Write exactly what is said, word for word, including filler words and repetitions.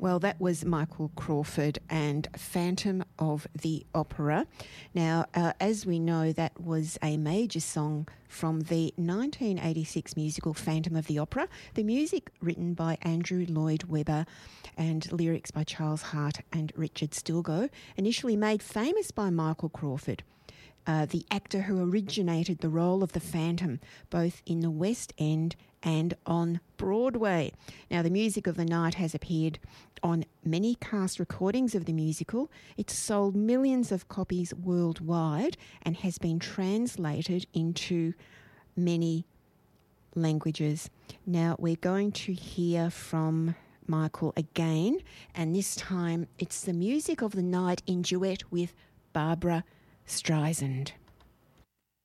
Well, that was Michael Crawford and Phantom of the Opera. Now, uh, as we know, that was a major song from the nineteen eighty-six musical Phantom of the Opera, the music written by Andrew Lloyd Webber and lyrics by Charles Hart and Richard Stilgoe, initially made famous by Michael Crawford, uh, the actor who originated the role of the Phantom, both in the West End and on Broadway. Now, the music of the night has appeared on many cast recordings of the musical. It's sold millions of copies worldwide and has been translated into many languages. Now, we're going to hear from Michael again, and this time it's the music of the night in duet with Barbra Streisand.